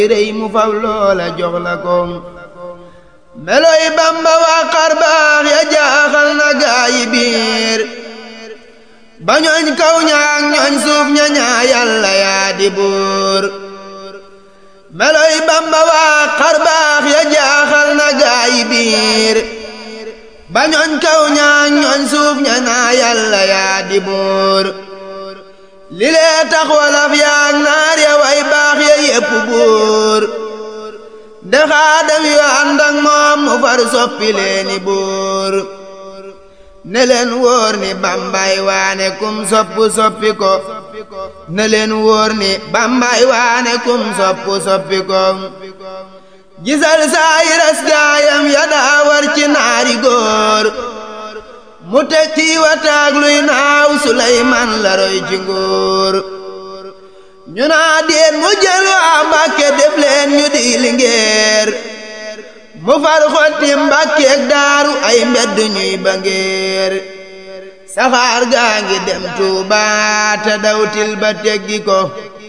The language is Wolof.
rëy mu fab loola jox la ko meloy Bamba waa xar baax ya jaaxal na gaayi biir ba ñooñ kaw ñaak ñooñ suuf ña ñaa Yàlla yaa di buur meloy Bamba waa xar baax ya jaaxal na gaayi biir ba ñooñ kaw ñaak ñooñ suuf ña ñaa Yàlla yaa di buur li lee tax walaf yaak naar ya way baax ya yépp buur de xaadam yu ànd ak moom mu far soppi leeni buur ne leen wóor ni Bambay waane kum soppu soppi ko ne leen wóor ni Bambay waane kum soppu soppi ko gisal saayiras gaayam ya daa war ci naari góor mu teg ci wataag luy naaw Suleymaan la roy ci nguur ñu naa déet mu jël waa Mbàkke def leen ñu di lingeer mu far xotti Mbàkkeek Daaru ay mbedd ñuy ba ngeer saxaar gaa ngi dem Tuubaa te dawtil ba teggi ko